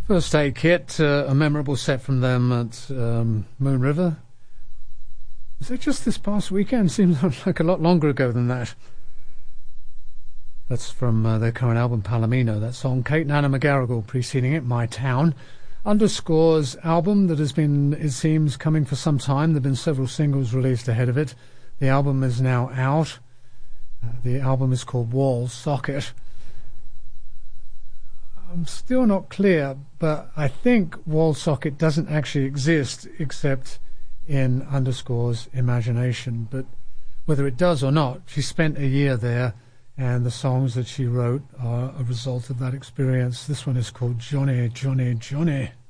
First Aid Kit, a memorable set from them at Moon River. Was it just this past weekend? Seems like a lot longer ago than that. That's from their current album, Palomino. That song, Kate and Anna McGarrigle, preceding it, My Town. Underscore's album that has been, it seems, coming for some time. There have been several singles released ahead of it. The album is now out. The album is called Wall Socket. I'm still not clear, but I think Wall Socket doesn't actually exist except in Underscore's imagination. But whether it does or not, she spent a year there, and the songs that she wrote are a result of that experience. This one is called Johnny, Johnny, Johnny.